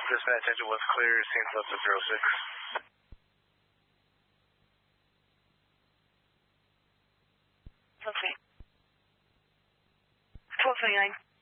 Dispatch engine was clear, scene's left of 06. Okay. 1229.